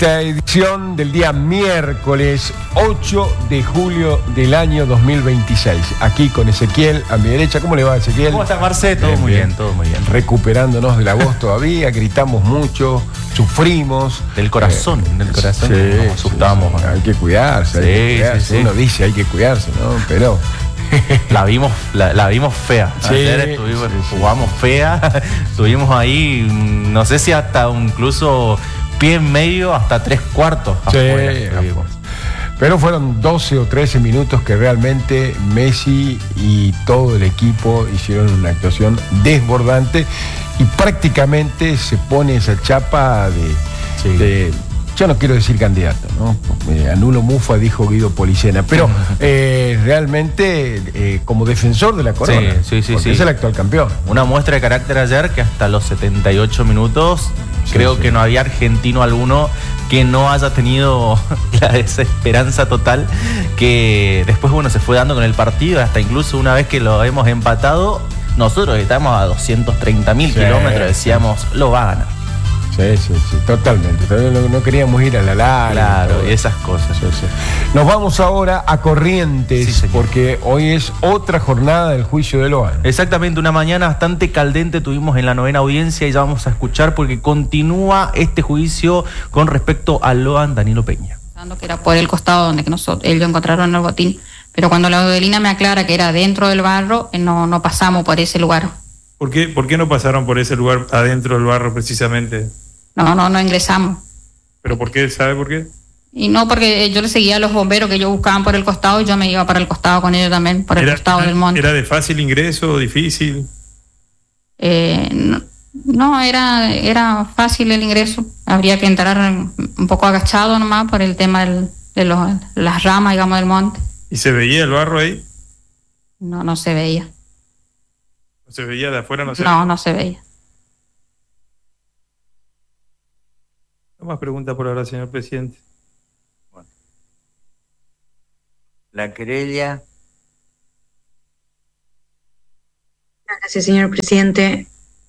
Esta edición del día miércoles 8 de julio del año 2026. Aquí con Ezequiel a mi derecha. ¿Cómo le va, Ezequiel? ¿Cómo estás, Marce? Todo muy bien, todo muy bien. Recuperándonos de la voz todavía, gritamos mucho, sufrimos. Del corazón, Sí, nos asustamos. Sí, hay que cuidarse, Sí. Uno dice hay que cuidarse, ¿no? Pero... La vimos fea. Sí, Ayer jugamos fea. Estuvimos ahí, no sé si hasta incluso pie en medio, hasta 3/4 afuera. Pero fueron 12 o 13 minutos que realmente Messi y todo el equipo hicieron una actuación desbordante y prácticamente se pone esa chapa de yo no quiero decir candidato, ¿no? Anulo Mufa, dijo Guido Policena, pero realmente como defensor de la corona, sí. Es el actual campeón. Una muestra de carácter ayer que hasta los 78 minutos creo que no había argentino alguno que no haya tenido la desesperanza total que después se fue dando con el partido, hasta incluso una vez que lo hemos empatado, nosotros que estamos a 230.000 kilómetros decíamos, lo va a ganar. Sí, totalmente. No queríamos ir a la larga. Claro, y esas cosas. Sí. Nos vamos ahora a Corrientes, porque hoy es otra jornada del juicio de Loan. Exactamente, una mañana bastante caldente tuvimos en la 9ª audiencia y ya vamos a escuchar porque continúa este juicio con respecto a Loan Danilo Peña. Que era por el costado donde ellos encontraron el botín, pero cuando la Adelina me aclara que era dentro del barro, no pasamos por ese lugar. ¿Por qué no pasaron por ese lugar adentro del barro precisamente? No ingresamos. ¿Pero por qué? ¿Sabe por qué? Y no, porque yo le seguía a los bomberos que ellos buscaban por el costado y yo me iba para el costado con ellos también, por el costado del monte. ¿Era de fácil ingreso o difícil? No, era fácil el ingreso. Habría que entrar un poco agachado nomás por el tema de las ramas, digamos, del monte. ¿Y se veía el barro ahí? No se veía. ¿No se veía de afuera? No se veía. No más preguntas por ahora, señor presidente. Bueno. La querella. Gracias, señor presidente.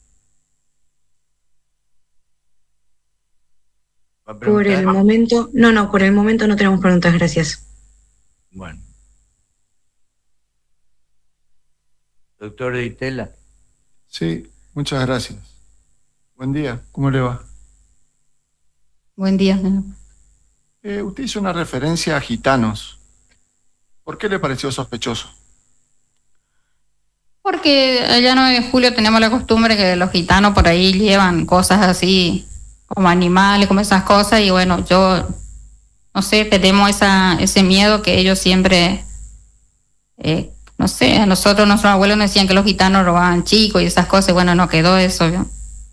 Por el momento, por el momento no tenemos preguntas, gracias. Bueno. Doctor Ditela. Sí, muchas gracias. Buen día, ¿cómo le va? Buen día, señor. Usted hizo una referencia a gitanos. ¿Por qué le pareció sospechoso? Porque allá 9 de julio tenemos la costumbre que los gitanos por ahí llevan cosas así, como animales, como esas cosas, y bueno, yo, no sé, tenemos ese miedo que ellos siempre, no sé, a nosotros, nuestros abuelos nos decían que los gitanos robaban chicos y esas cosas, y bueno, no quedó eso, ¿no?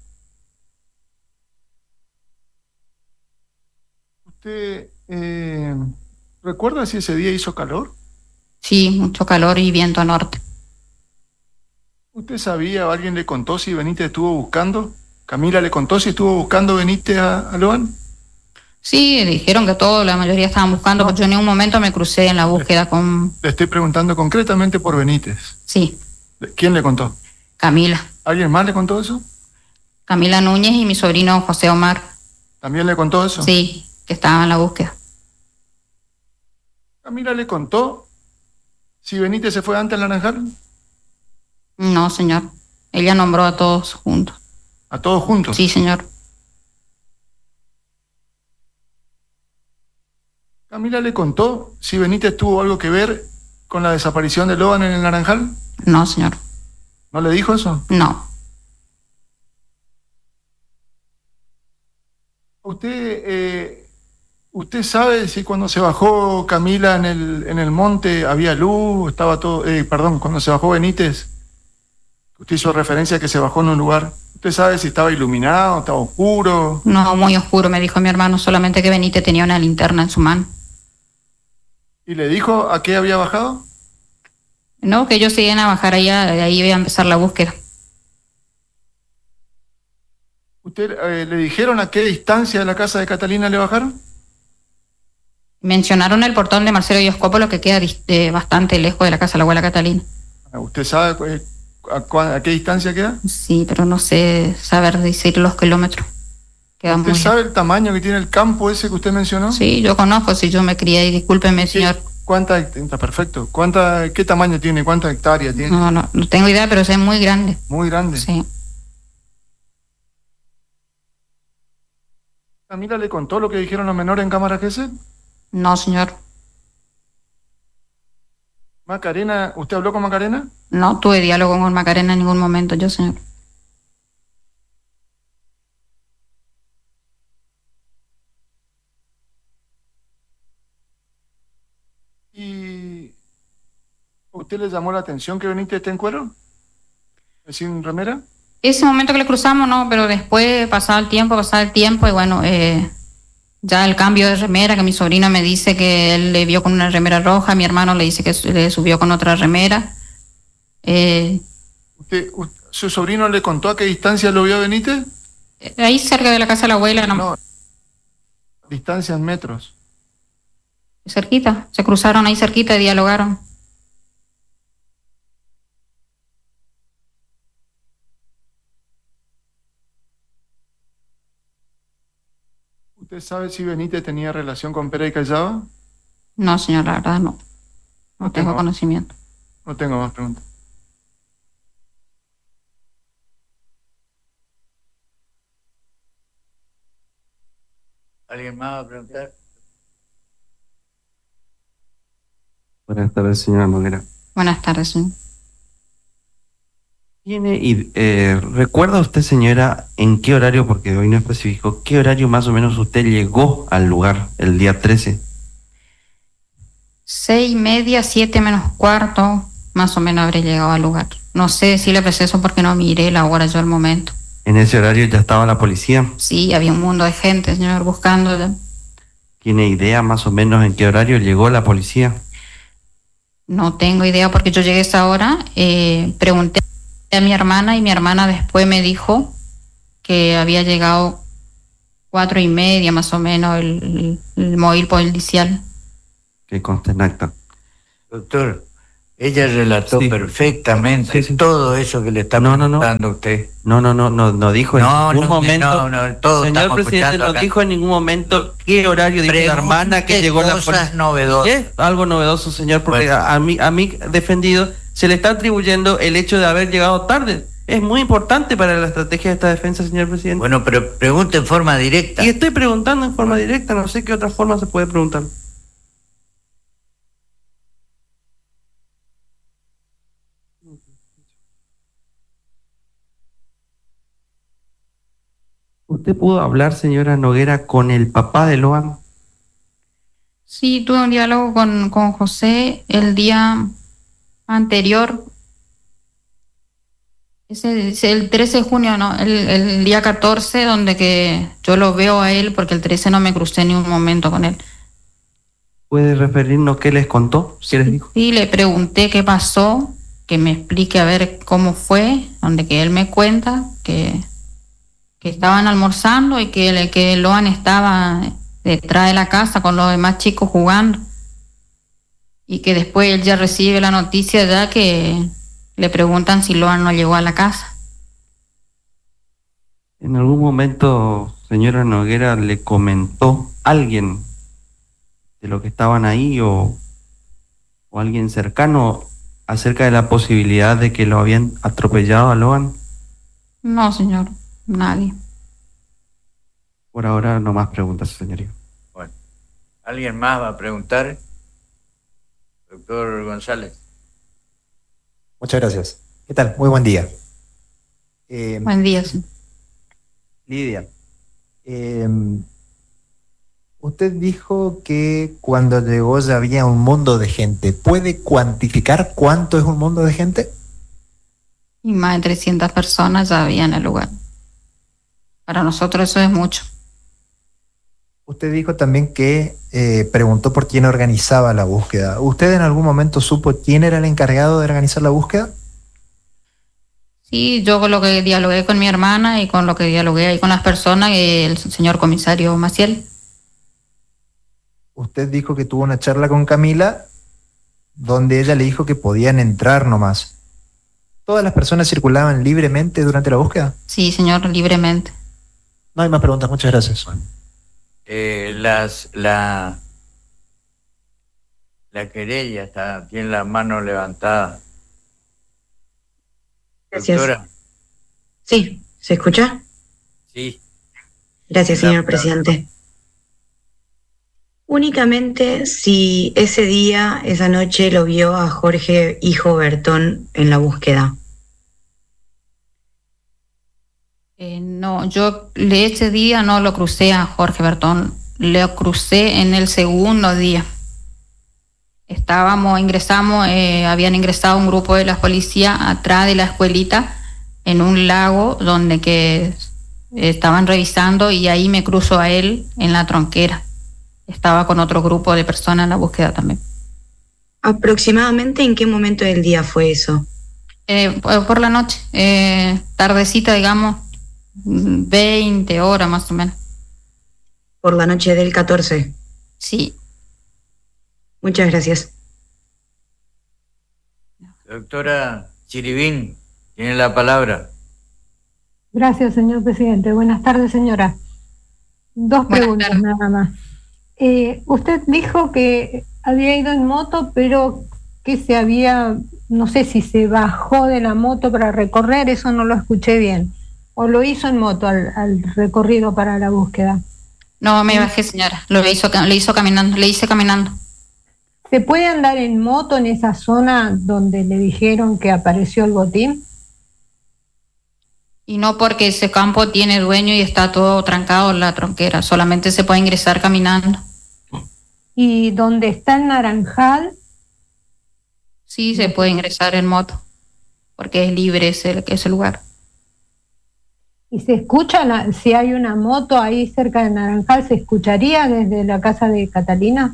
¿Usted recuerda si ese día hizo calor? Sí, mucho calor y viento norte. ¿Usted sabía o alguien le contó si Benítez estuvo buscando? ¿Camila le contó si estuvo buscando Benítez a Loan? Sí, dijeron que todos, la mayoría estaban buscando, porque yo en un momento me crucé en la búsqueda con... Le estoy preguntando concretamente por Benítez. Sí. ¿Quién le contó? Camila. ¿Alguien más le contó eso? Camila Núñez y mi sobrino José Omar. ¿También le contó eso? Sí, que estaba en la búsqueda. ¿Camila le contó si Benítez se fue antes al Naranjal? No, señor. Ella nombró a todos juntos. ¿A todos juntos? Sí, señor. ¿Camila le contó si Benítez tuvo algo que ver con la desaparición de Loan en el Naranjal? No, señor. ¿No le dijo eso? No. ¿Usted sabe si cuando se bajó Camila en el monte había luz? Estaba todo, cuando se bajó Benítez, usted hizo referencia a que se bajó en un lugar. ¿Usted sabe si estaba iluminado, estaba oscuro? No, muy oscuro, me dijo mi hermano, solamente que Benítez tenía una linterna en su mano. ¿Y le dijo a qué había bajado? No, que ellos se iban a bajar allá, de ahí iba a empezar la búsqueda. ¿Usted le dijeron a qué distancia de la casa de Catalina le bajaron? Mencionaron el portón de Marcelo Dioscópolo, que queda bastante lejos de la casa de la abuela Catalina. ¿Usted sabe ¿A qué distancia queda? Sí, pero no sé saber decir los kilómetros. Queda ¿Usted muy sabe el tamaño que tiene el campo ese que usted mencionó? Sí, yo conozco, si yo me crié ahí, discúlpeme, señor. Está perfecto. ¿Qué tamaño tiene? ¿Cuántas hectáreas tiene? No tengo idea, pero es muy grande. Muy grande. Sí. ¿Camila le contó lo que dijeron los menores en cámara GESEL? No, señor. Macarena, ¿usted habló con Macarena? No tuve diálogo con Macarena en ningún momento, yo, señor. ¿Y usted le llamó la atención que Benítez esté en cuero? ¿Sin remera? Ese momento que le cruzamos, no, pero después pasaba el tiempo y bueno, ya el cambio de remera, que mi sobrina me dice que él le vio con una remera roja, mi hermano le dice que le subió con otra remera. ¿Su sobrino le contó a qué distancia lo vio a Benítez? Ahí cerca de la casa de la abuela, No, distancia en metros. Cerquita, se cruzaron ahí cerquita y dialogaron. ¿Usted sabe si Benítez tenía relación con Pérez Callaba? No, señor, la verdad no. No tengo conocimiento. No tengo más preguntas. ¿Alguien más va a preguntar? Buenas tardes, señora Noguera. Buenas tardes, señor. ¿Recuerda usted, señora, en qué horario, porque hoy no especificó, qué horario más o menos usted llegó al lugar el día 13? 6:30, 7 menos cuarto, más o menos habré llegado al lugar. No sé decirle preciso porque no miré la hora yo al momento. ¿En ese horario ya estaba la policía? Sí, había un mundo de gente, señor, buscando. ¿Tiene idea más o menos en qué horario llegó la policía? No tengo idea porque yo llegué a esa hora, pregunté a mi hermana y mi hermana después me dijo que había llegado 4:30 más o menos el móvil policial. Que consta en acta. Doctor, ella relató perfectamente todo eso que le está preguntando a usted. No dijo en ningún momento. Todos Señor estamos presidente, escuchando no acá. dijo en ningún momento qué horario dijo la hermana que llegó la policía. Cosas novedosas. ¿Qué? Algo novedoso, señor, porque Bueno. a mí defendido se le está atribuyendo el hecho de haber llegado tarde. Es muy importante para la estrategia de esta defensa, señor presidente. Bueno, pero pregunte en forma directa. Y estoy preguntando en forma directa, no sé qué otra forma se puede preguntar. ¿Usted pudo hablar, señora Noguera, con el papá de Loan? Sí, tuve un diálogo con José el día anterior. Es el 13 de junio, ¿no? El día 14, donde que yo lo veo a él, porque el 13 no me crucé ni un momento con él. ¿Puede referirnos qué les contó? ¿Qué les dijo? Sí, le pregunté qué pasó, que me explique a ver cómo fue, donde que él me cuenta que estaban almorzando y que Loan estaba detrás de la casa con los demás chicos jugando. Y que después él ya recibe la noticia ya que le preguntan si Loan no llegó a la casa. ¿En algún momento, señora Noguera, le comentó alguien de lo que estaban ahí o alguien cercano acerca de la posibilidad de que lo habían atropellado a Loan? No, señor, nadie. Por ahora no más preguntas, señoría. Bueno, ¿alguien más va a preguntar? Doctor González. Muchas gracias. ¿Qué tal? Muy buen día. Buen día, sí. Lidia, usted dijo que cuando llegó ya había un mundo de gente. ¿Puede cuantificar cuánto es un mundo de gente? Y más de 300 personas ya había en el lugar. Para nosotros eso es mucho. Usted dijo también que preguntó por quién organizaba la búsqueda. ¿Usted en algún momento supo quién era el encargado de organizar la búsqueda? Sí, yo con lo que dialogué con mi hermana y con lo que dialogué ahí con las personas, el señor comisario Maciel. Usted dijo que tuvo una charla con Camila donde ella le dijo que podían entrar nomás. ¿Todas las personas circulaban libremente durante la búsqueda? Sí, señor, libremente. No hay más preguntas, muchas gracias. La querella tiene la mano levantada. Gracias. Doctora. Sí, ¿se escucha? Sí. Gracias, señor presidente. Únicamente si ese día, esa noche, lo vio a Jorge Hijo Bertón en la búsqueda. No, yo ese día no lo crucé a Jorge Bertón, lo crucé en el segundo día. Habían ingresado un grupo de la policía atrás de la escuelita en un lago donde que estaban revisando, y ahí me cruzo a él en la tronquera. Estaba con otro grupo de personas en la búsqueda también. ¿Aproximadamente en qué momento del día fue eso? Por la noche, tardecita, digamos, 20 horas más o menos. ¿Por la noche del 14? Sí. Muchas gracias. Doctora Chiribín, tiene la palabra. Gracias, señor presidente. Buenas tardes, señora. Dos preguntas nada más. Usted dijo que había ido en moto, pero que no sé si se bajó de la moto para recorrer, eso no lo escuché bien. ¿O lo hizo en moto al recorrido para la búsqueda? No, me bajé, señora. Le hice caminando. ¿Se puede andar en moto en esa zona donde le dijeron que apareció el botín? Y no, porque ese campo tiene dueño y está todo trancado en la tronquera. Solamente se puede ingresar caminando. ¿Y donde está el Naranjal? Sí, se puede ingresar en moto, porque es libre ese lugar. ¿Y se escucha si hay una moto ahí cerca de Naranjal? ¿Se escucharía desde la casa de Catalina?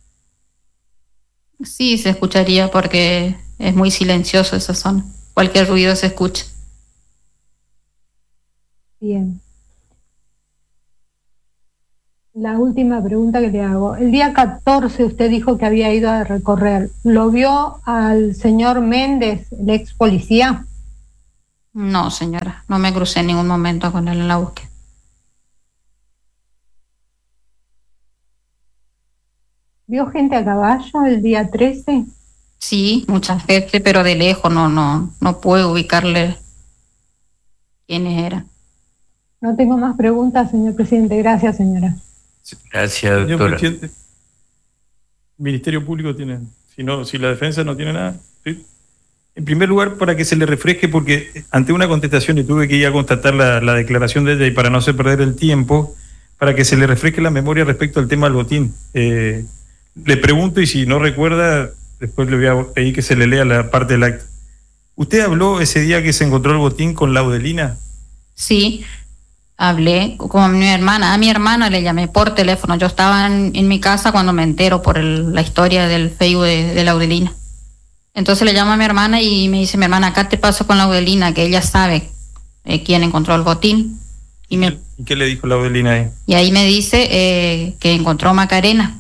Sí, se escucharía porque es muy silencioso esa zona. Cualquier ruido se escucha. Bien. La última pregunta que le hago. El día 14 usted dijo que había ido a recorrer. ¿Lo vio al señor Méndez, el ex policía? No, señora. No me crucé en ningún momento con él en la búsqueda. ¿Vio gente a caballo el día 13? Sí, mucha gente, pero de lejos no puedo ubicarle quiénes eran. No tengo más preguntas, señor presidente. Gracias, señora. Gracias, doctora. Señor presidente, el Ministerio Público tiene, si la defensa no tiene nada, ¿sí? En primer lugar, para que se le refresque, porque ante una contestación y tuve que ir a constatar la declaración de ella, y para no hacer perder el tiempo, para que se le refresque la memoria respecto al tema del botín. Le pregunto, y si no recuerda, después le voy a pedir que se le lea la parte del acta. ¿Usted habló ese día que se encontró el botín con Laudelina? Sí, hablé con mi hermana. A mi hermana le llamé por teléfono. Yo estaba en mi casa cuando me entero por la historia del Facebook de Laudelina. Entonces le llamo a mi hermana y me dice: mi hermana, acá te paso con Laudelina, que ella sabe quién encontró el botín. ¿Y qué le dijo Laudelina ahí? Y ahí me dice que encontró Macarena.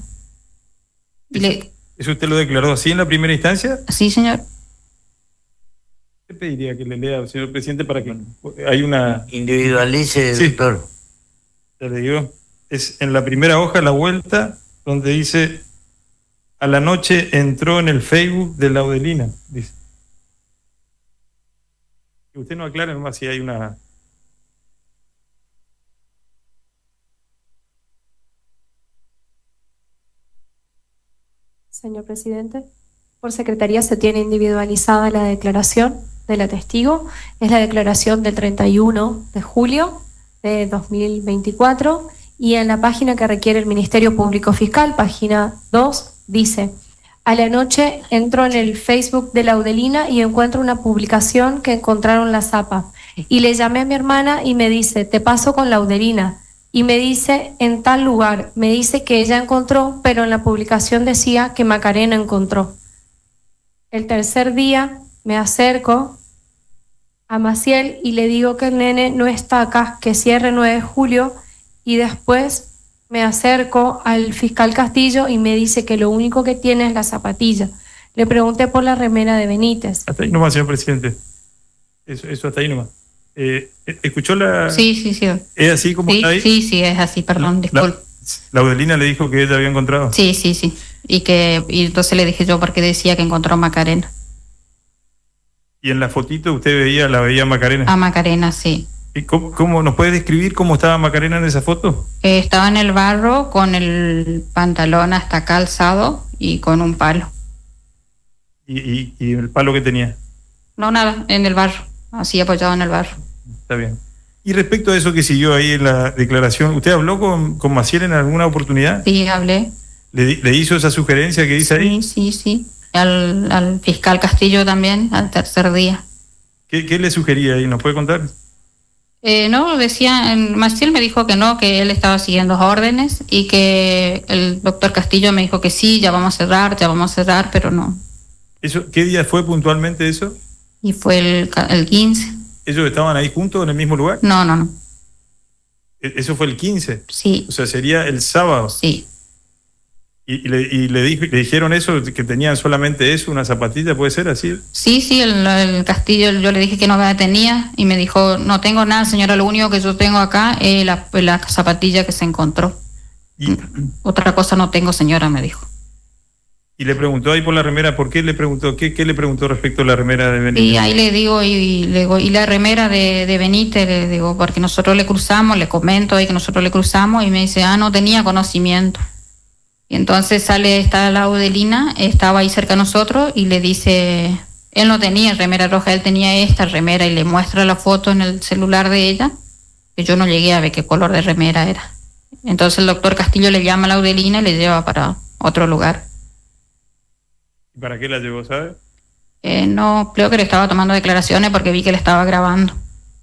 ¿Eso usted lo declaró así en la primera instancia? Sí, señor. ¿Qué pediría que le lea, señor presidente, para que hay una... Individualice, sí, doctor. Ya le digo, es en la primera hoja, la vuelta, donde dice: a la noche entró en el Facebook de Laudelina, dice. Y usted no aclara nomás si hay una... Señor presidente, por secretaría se tiene individualizada la declaración de la testigo. Es la declaración del 31 de julio de 2024, y en la página que requiere el Ministerio Público Fiscal, página 2, dice: a la noche entro en el Facebook de Laudelina y encuentro una publicación que encontraron la zapa, y le llamé a mi hermana y me dice: te paso con Laudelina. Y me dice en tal lugar, me dice que ella encontró, pero en la publicación decía que Macarena encontró. El tercer día me acerco a Maciel y le digo que el nene no está acá, que cierre 9 de julio, y después me acerco al fiscal Castillo y me dice que lo único que tiene es la zapatilla. Le pregunté por la remera de Benítez. Hasta ahí nomás, señor presidente. Eso hasta ahí nomás. ¿Escuchó la...? Sí. ¿Es así como está ahí? Sí, es así, perdón, disculpe. Laudelina le dijo que ella había encontrado. Sí. Y entonces le dije yo porque decía que encontró a Macarena. ¿Y en la fotito usted la veía a Macarena? A Macarena, sí. ¿Y cómo nos puede describir cómo estaba Macarena en esa foto? Estaba en el barro con el pantalón hasta acá alzado y con un palo. ¿Y el palo que tenía? No, nada, en el barro, así apoyado en el barro. Está bien. Y respecto a eso que siguió ahí en la declaración, ¿usted habló con Maciel en alguna oportunidad? Sí, hablé. ¿Le hizo esa sugerencia que dice ahí? Sí. Al fiscal Castillo también, al tercer día. ¿Qué le sugería ahí? ¿Nos puede contar? No, Maciel me dijo que no, que él estaba siguiendo órdenes y que el doctor Castillo me dijo que sí, ya vamos a cerrar, pero no. ¿Qué día fue puntualmente eso? Y fue el 15. ¿Ellos estaban ahí juntos en el mismo lugar? No. ¿Eso fue el 15? Sí. O sea, sería el sábado. Sí. ¿Y le dijeron eso, que tenían solamente eso, una zapatilla, puede ser así? Sí, el Castillo, yo le dije que no la tenía y me dijo, no tengo nada, señora, lo único que yo tengo acá es la zapatilla que se encontró. Otra cosa no tengo, señora, me dijo. Y le preguntó ahí por la remera, ¿por qué le preguntó? ¿Qué le preguntó respecto a la remera de Benítez? Y ahí le digo, y la remera de Benítez, le digo, porque nosotros le cruzamos, le comento ahí que nosotros le cruzamos y me dice, no tenía conocimiento. Y entonces está Laudelina, estaba ahí cerca de nosotros y le dice, él no tenía remera roja, él tenía esta remera y le muestra la foto en el celular de ella, que yo no llegué a ver qué color de remera era. Entonces el doctor Castillo le llama a Laudelina y le lleva para otro lugar. ¿Y para qué la llevó, sabe? No, creo que le estaba tomando declaraciones porque vi que le estaba grabando.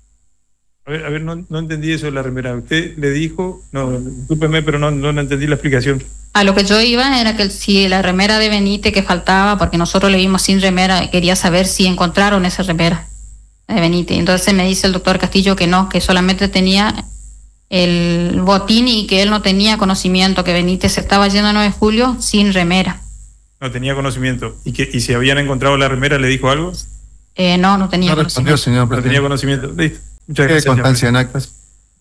A ver, no entendí eso de la remera. Usted le dijo, discúlpeme, pero no entendí la explicación. A lo que yo iba era que si la remera de Benítez que faltaba, porque nosotros le vimos sin remera, quería saber si encontraron esa remera de Benítez. Entonces me dice el doctor Castillo que no, que solamente tenía el botín y que él no tenía conocimiento, que Benítez se estaba yendo a 9 de julio sin remera. No tenía conocimiento. ¿Y si habían encontrado la remera, le dijo algo? No tenía conocimiento. Señor presidente. No tenía conocimiento. Listo. Muchas gracias. Constancia en actas.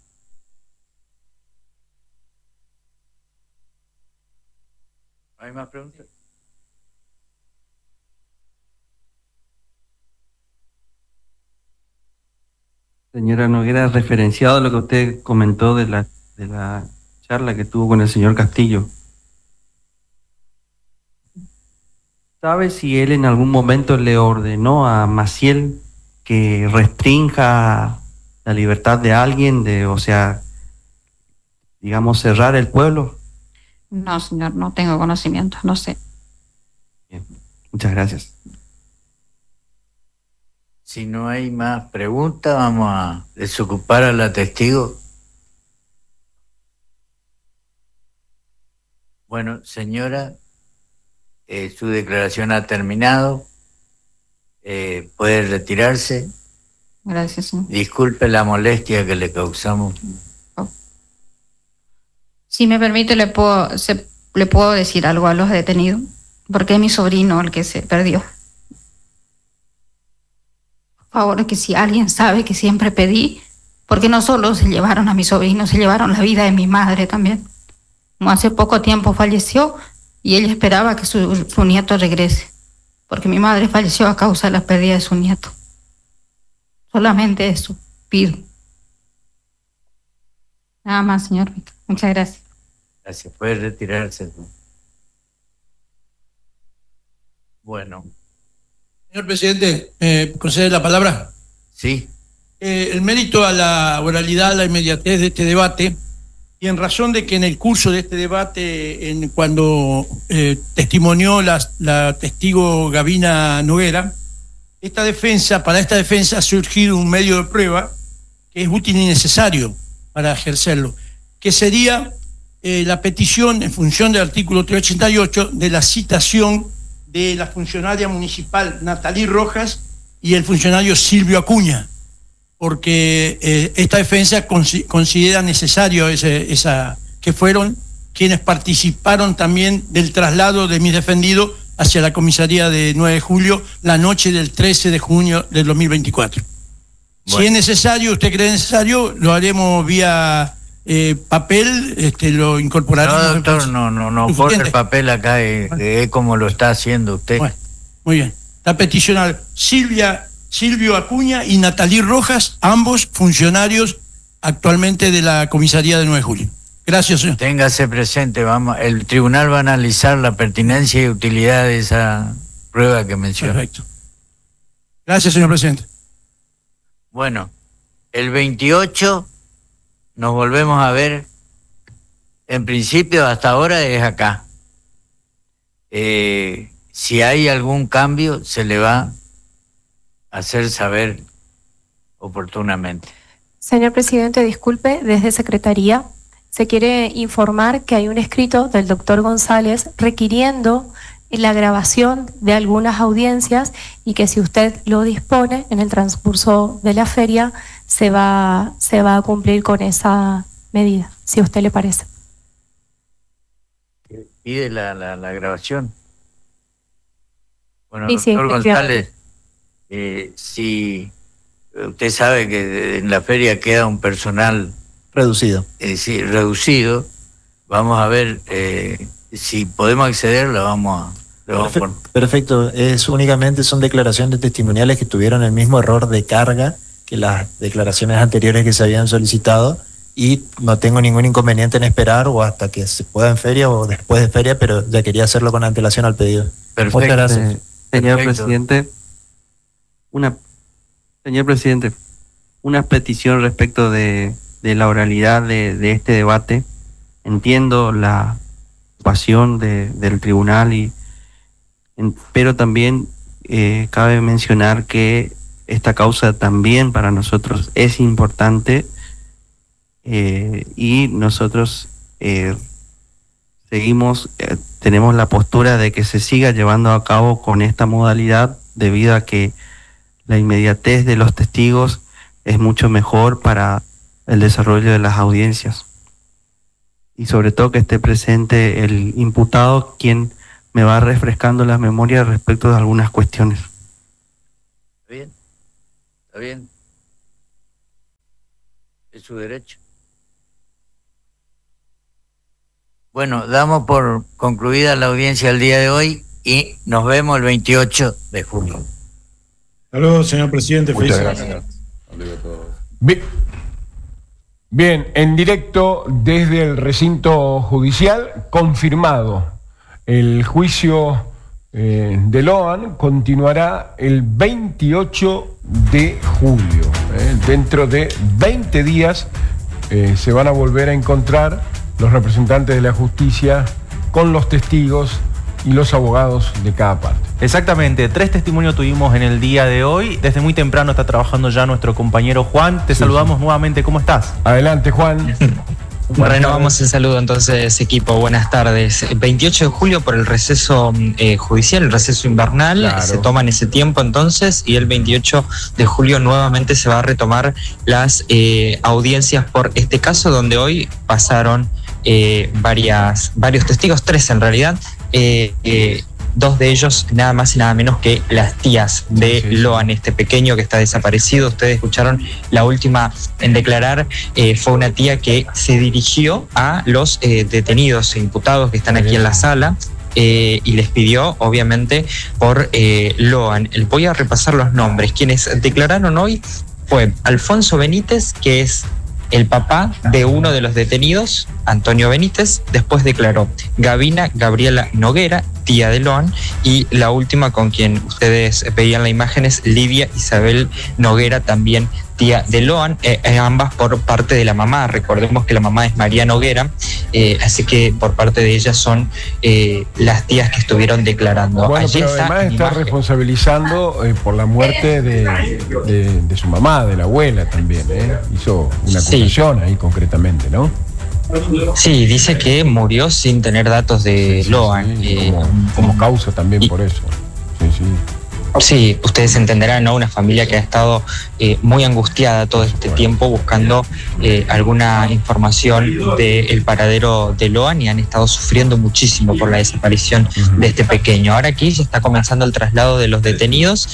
¿Hay más preguntas? Señora Noguera, referenciado a lo que usted comentó de la charla que tuvo con el señor Castillo, ¿sabe si él en algún momento le ordenó a Maciel que restrinja la libertad de alguien, digamos, cerrar el pueblo? No, señor, no tengo conocimiento, no sé. Bien, muchas gracias. Si no hay más preguntas, vamos a desocupar a la testigo. Bueno, señora, su declaración ha terminado. Puede retirarse. Gracias, señor. Disculpe la molestia que le causamos. Si me permite, le puedo decir algo a los detenidos, porque es mi sobrino el que se perdió. Por favor, que si alguien sabe que siempre pedí, porque no solo se llevaron a mi sobrino, se llevaron la vida de mi madre también. Como hace poco tiempo falleció y ella esperaba que su nieto regrese, porque mi madre falleció a causa de la pérdida de su nieto. Solamente eso pido. Nada más, señor. Muchas gracias. Gracias. Puede retirarse. Bueno. Señor presidente, ¿concede la palabra? Sí. El mérito a la oralidad, a la inmediatez de este debate, y en razón de que en el curso de este debate, cuando testimonió la testigo Gavina Noguera, para esta defensa ha surgido un medio de prueba que es útil y necesario para ejercerlo, que sería la petición en función del artículo 388 de la citación de la funcionaria municipal Natalí Rojas y el funcionario Silvio Acuña, porque esta defensa considera necesario que fueron quienes participaron también del traslado de mis defendidos hacia la comisaría de 9 de julio la noche del 13 de junio del 2024. Si es necesario, usted cree necesario, lo haremos vía papel, lo incorporaremos. No, doctor, no pone el papel acá, es como lo está haciendo usted. Bueno, muy bien. La peticional Silvio Acuña y Natalí Rojas, ambos funcionarios actualmente de la comisaría de 9 de julio. Gracias, señor. Téngase presente, el tribunal va a analizar la pertinencia y utilidad de esa prueba que menciona. Perfecto. Gracias, señor presidente. Bueno, el 28 nos volvemos a ver. En principio, hasta ahora es acá. Si hay algún cambio, se le va a hacer saber oportunamente. Señor presidente, disculpe, desde Secretaría se quiere informar que hay un escrito del doctor González requiriendo la grabación de algunas audiencias y que si usted lo dispone en el transcurso de la feria se va a cumplir con esa medida, si a usted le parece. Pide la grabación. Bueno, sí, doctor González, si usted sabe que en la feria queda un personal reducido. Sí, reducido. Vamos a ver si podemos acceder, lo vamos a poner. Perfecto, son declaraciones testimoniales que tuvieron el mismo error de carga que las declaraciones anteriores que se habían solicitado y no tengo ningún inconveniente en esperar o hasta que se pueda en feria o después de feria, pero ya quería hacerlo con antelación al pedido. Perfecto. Muchas gracias. Señor presidente, una petición respecto de la oralidad de este debate. Entiendo la pasión del tribunal, pero también cabe mencionar que esta causa también para nosotros es importante y nosotros tenemos la postura de que se siga llevando a cabo con esta modalidad debido a que la inmediatez de los testigos es mucho mejor para el desarrollo de las audiencias. Y sobre todo que esté presente el imputado, quien me va refrescando la memoria respecto de algunas cuestiones. Está bien. Es su derecho. Bueno, damos por concluida la audiencia el día de hoy y nos vemos el 28 de julio. Saludos, señor presidente. Muchas gracias. Bien, en directo desde el recinto judicial, confirmado. El juicio de Loan continuará el 28 de julio. Dentro de 20 días se van a volver a encontrar los representantes de la justicia con los testigos y los abogados de cada parte. Exactamente, 3 testimonios tuvimos en el día de hoy. Desde muy temprano está trabajando ya nuestro compañero Juan. Te saludamos nuevamente, ¿cómo estás? Adelante, Juan. Renovamos el saludo entonces, equipo. Buenas tardes. 28 de julio por el receso judicial, el receso invernal. Claro. Se toman ese tiempo entonces y el 28 de julio nuevamente se va a retomar las audiencias por este caso, donde hoy pasaron varios testigos, 3 en realidad. 2 de ellos nada más y nada menos que las tías de Loan, este pequeño que está desaparecido. Ustedes escucharon la última en declarar, fue una tía que se dirigió a los detenidos e imputados que están aquí en la sala y les pidió obviamente por Loan. Voy a repasar los nombres. Quienes declararon hoy fue Alfonso Benítez, que es el papá de uno de los detenidos, Antonio Benítez. Después declaró Gavina Gabriela Noguera, tía de Loan, y la última con quien ustedes veían la imagen es Lidia Isabel Noguera, también tía de Loan, ambas por parte de la mamá. Recordemos que la mamá es María Noguera, así que por parte de ella son las tías que estuvieron declarando. Bueno, pero además está responsabilizando por la muerte de su mamá, de la abuela también, hizo una acusación ahí concretamente, ¿no? Sí, dice que murió sin tener datos de Loan. Como causa también por eso. Sí. Sí, ustedes entenderán, ¿no? Una familia que ha estado muy angustiada todo este tiempo buscando alguna información del paradero de Loan, y han estado sufriendo muchísimo por la desaparición de este pequeño. Ahora aquí ya está comenzando el traslado de los detenidos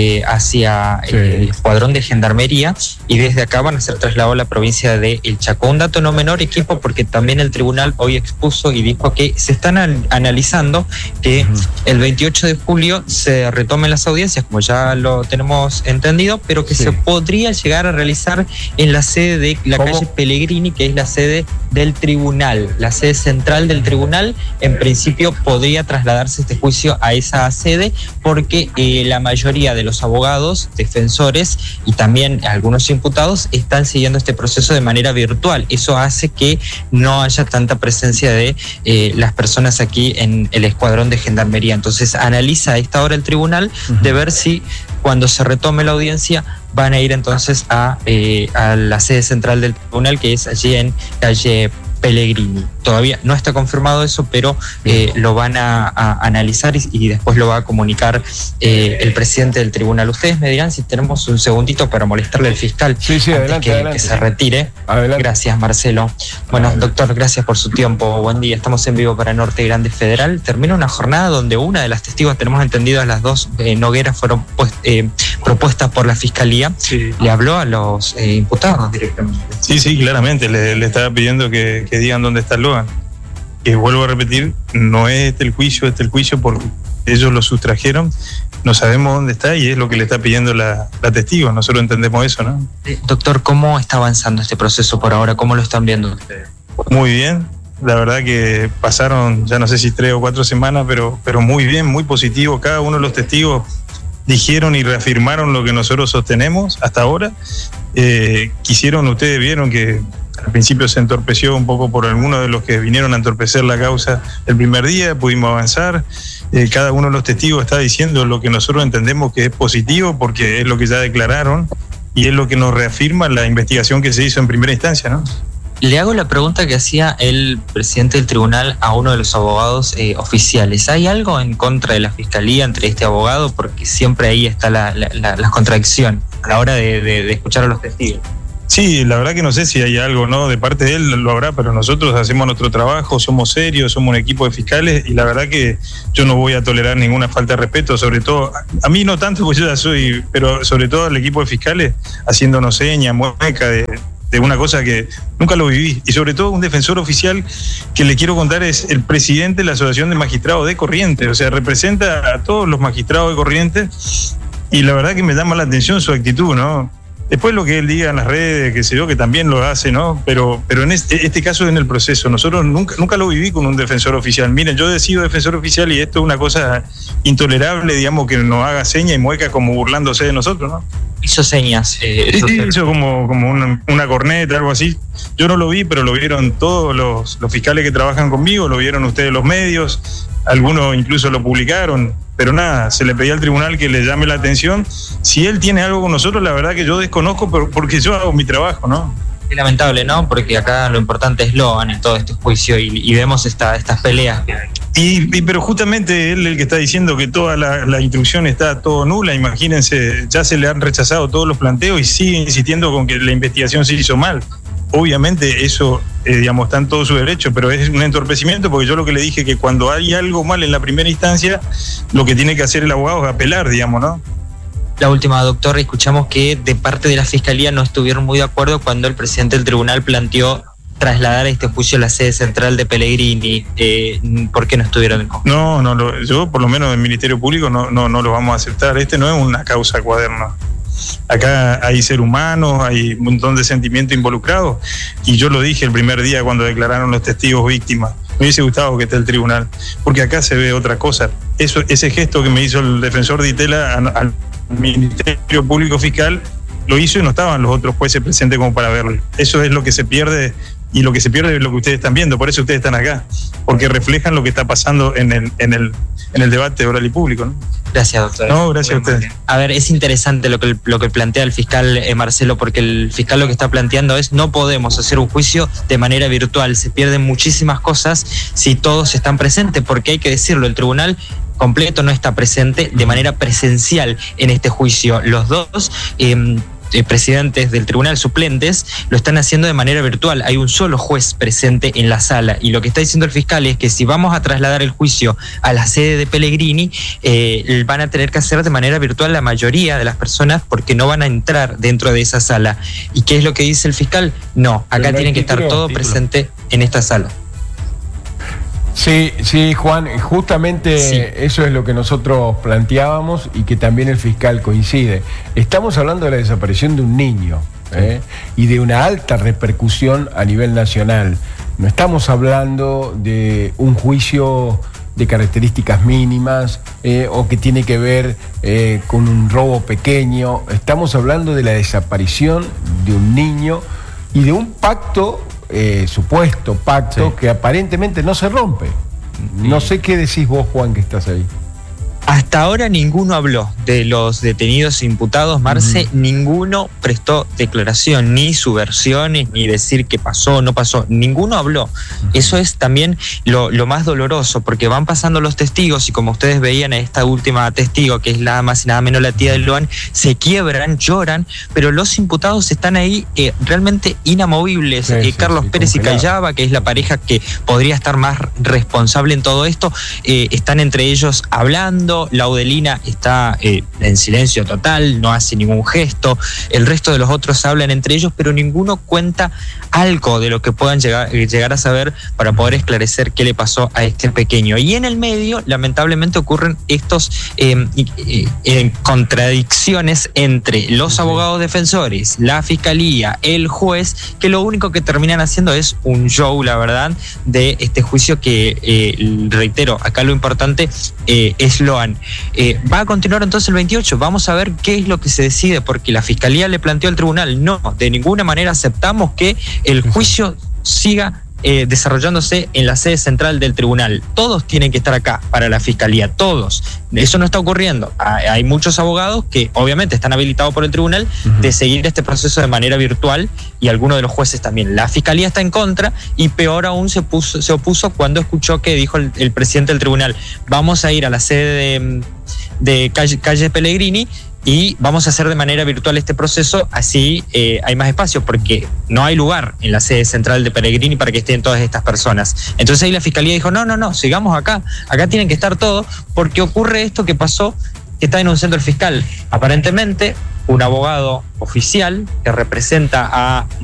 hacia el escuadrón de gendarmería, y desde acá van a ser trasladados a la provincia de El Chaco. Un dato no menor, equipo, porque también el tribunal hoy expuso y dijo que se están analizando que el 28 de julio se retomen las audiencias, como ya lo tenemos entendido, pero que se podría llegar a realizar en la sede de la calle Pellegrini, que es la sede del tribunal, la sede central del tribunal. En principio podría trasladarse este juicio a esa sede, porque la mayoría de los abogados, defensores y también algunos imputados están siguiendo este proceso de manera virtual. Eso hace que no haya tanta presencia de las personas aquí en el escuadrón de gendarmería. Entonces analiza a esta hora el tribunal de ver si cuando se retome la audiencia van a ir entonces a la sede central del tribunal, que es allí en calle Pellegrini. Todavía no está confirmado eso, pero lo van a analizar y después lo va a comunicar el presidente del tribunal. Ustedes me dirán si tenemos un segundito para molestarle al fiscal adelante, que se retire. Adelante. Gracias, Marcelo. Bueno, doctor, gracias por su tiempo. Buen día. Estamos en vivo para Norte Grande Federal. Termina una jornada donde una de las testigos, tenemos entendido, las dos Nogueras fueron propuestas por la fiscalía. Le habló a los imputados directamente. Sí, claramente. Le estaba pidiendo que digan dónde está Loan. Que vuelvo a repetir, no es el juicio porque ellos lo sustrajeron, no sabemos dónde está y es lo que le está pidiendo la testigo. Nosotros entendemos eso, ¿no? Doctor, ¿cómo está avanzando este proceso por ahora? ¿Cómo lo están viendo ustedes? Muy bien. La verdad que pasaron, ya no sé si 3 o 4 semanas, pero muy bien, muy positivo. Cada uno de los testigos dijeron y reafirmaron lo que nosotros sostenemos hasta ahora. Ustedes vieron que al principio se entorpeció un poco por algunos de los que vinieron a entorpecer la causa el primer día, pudimos avanzar. Cada uno de los testigos está diciendo lo que nosotros entendemos que es positivo, porque es lo que ya declararon y es lo que nos reafirma la investigación que se hizo en primera instancia, ¿no? Le hago la pregunta que hacía el presidente del tribunal a uno de los abogados oficiales. ¿Hay algo en contra de la fiscalía entre este abogado? Porque siempre ahí está la contradicción a la hora de escuchar a los testigos. Sí, la verdad que no sé si hay algo, ¿no? De parte de él lo habrá, pero nosotros hacemos nuestro trabajo, somos serios, somos un equipo de fiscales y la verdad que yo no voy a tolerar ninguna falta de respeto, sobre todo, a mí no tanto porque yo ya soy, pero sobre todo al equipo de fiscales haciéndonos señas, mueca de una cosa que nunca lo viví. Y sobre todo un defensor oficial que le quiero contar es el presidente de la Asociación de Magistrados de Corrientes, o sea, representa a todos los magistrados de Corrientes y la verdad que me llama la atención su actitud, ¿no? Después lo que él diga en las redes, que sé yo, que también lo hace, ¿no? Pero en este caso en el proceso, nosotros nunca lo viví con un defensor oficial. Miren, yo he sido defensor oficial y esto es una cosa intolerable, digamos, que nos haga seña y mueca como burlándose de nosotros, ¿no? Hizo señas. Hizo como una corneta, algo así. Yo no lo vi, pero lo vieron todos los fiscales que trabajan conmigo, lo vieron ustedes los medios, algunos incluso lo publicaron. Pero nada, se le pedía al tribunal que le llame la atención. Si él tiene algo con nosotros, la verdad que yo desconozco porque yo hago mi trabajo, ¿no? Es lamentable, ¿no? Porque acá lo importante es Loan en todo este juicio y vemos estas peleas. Pero justamente él el que está diciendo que toda la instrucción está todo nula. Imagínense, ya se le han rechazado todos los planteos y sigue insistiendo con que la investigación se hizo mal. Obviamente eso, digamos, está en todo su derecho, pero es un entorpecimiento porque yo lo que le dije que cuando hay algo mal en la primera instancia, lo que tiene que hacer el abogado es apelar, digamos, ¿no? La última, doctor, escuchamos que de parte de la Fiscalía no estuvieron muy de acuerdo cuando el presidente del tribunal planteó trasladar este juicio a la sede central de Pellegrini. ¿Por qué no estuvieron en conjunto? No, yo por lo menos del Ministerio Público no lo vamos a aceptar. Este no es una causa cuaderno. Acá hay ser humano, hay un montón de sentimientos involucrados y yo lo dije el primer día cuando declararon los testigos víctimas. Me hubiese gustado que esté el tribunal, porque acá se ve otra cosa. Ese gesto que me hizo el defensor de Itela al Ministerio Público Fiscal lo hizo y no estaban los otros jueces presentes como para verlo. Eso es lo que se pierde y lo que se pierde es lo que ustedes están viendo. Por eso ustedes están acá, porque reflejan lo que está pasando en el debate oral y público, ¿no? Gracias, doctor. No, gracias a ustedes. A ver, es interesante lo que plantea el fiscal Marcelo, porque el fiscal lo que está planteando es no podemos hacer un juicio de manera virtual, se pierden muchísimas cosas si todos están presentes, porque hay que decirlo, el tribunal completo no está presente de manera presencial en este juicio. Los dos presidentes del tribunal suplentes lo están haciendo de manera virtual. Hay un solo juez presente en la sala, y lo que está diciendo el fiscal es que si vamos a trasladar el juicio a la sede de Pellegrini, van a tener que hacer de manera virtual la mayoría de las personas, porque no van a entrar dentro de esa sala. ¿Y qué es lo que dice el fiscal? No, acá tienen que estar todo presente en esta sala. Sí, Juan, justamente eso es lo que nosotros planteábamos y que también el fiscal coincide. Estamos hablando de la desaparición de un niño y de una alta repercusión a nivel nacional. No estamos hablando de un juicio de características mínimas o que tiene que ver con un robo pequeño. Estamos hablando de la desaparición de un niño y de un pacto, supuesto pacto, que aparentemente no se rompe. No sé qué decís vos, Juan, que estás ahí. Hasta ahora ninguno habló de los detenidos e imputados, Marce, ninguno prestó declaración, ni su versiones, ni decir qué pasó o no pasó, ninguno habló. Eso es también lo más doloroso, porque van pasando los testigos y como ustedes veían a esta última testigo, que es nada más y nada menos la tía de Loan, se quiebran, lloran, pero los imputados están ahí realmente inamovibles. Carlos Pérez y Callaba, que es la pareja que podría estar más responsable en todo esto, están entre ellos hablando. Laudelina está en silencio total, no hace ningún gesto. El resto de los otros hablan entre ellos, pero ninguno cuenta algo de lo que puedan llegar a saber para poder esclarecer qué le pasó a este pequeño. Y en el medio, lamentablemente, ocurren estos contradicciones entre los abogados defensores, la fiscalía, el juez, que lo único que terminan haciendo es un show, la verdad, de este juicio que, reitero, acá lo importante es Loan. Va a continuar entonces el 28, vamos a ver qué es lo que se decide, porque la fiscalía le planteó al tribunal: no, de ninguna manera aceptamos que el juicio siga desarrollándose en la sede central del tribunal. Todos tienen que estar acá para la fiscalía, todos. Eso no está ocurriendo. Hay muchos abogados que obviamente están habilitados por el tribunal de seguir este proceso de manera virtual, y algunos de los jueces también. La fiscalía está en contra, y peor aún se opuso cuando escuchó que dijo el presidente del tribunal: vamos a ir a la sede de calle Pellegrini y vamos a hacer de manera virtual este proceso, así hay más espacio, porque no hay lugar en la sede central de Pellegrini para que estén todas estas personas. Entonces ahí la fiscalía dijo: no, sigamos acá tienen que estar todos, porque ocurre esto que pasó, que está denunciando el fiscal. Aparentemente, un abogado oficial que representa a